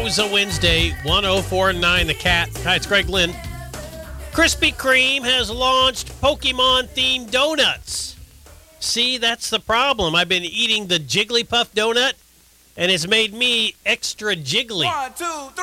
Rosa Wednesday, 104.9 The Cat. Hi, it's Greg Lynn. Krispy Kreme has launched Pokemon-themed donuts. See, that's the problem. I've been eating the Jigglypuff donut, and it's made me extra jiggly. 1, 2, 3.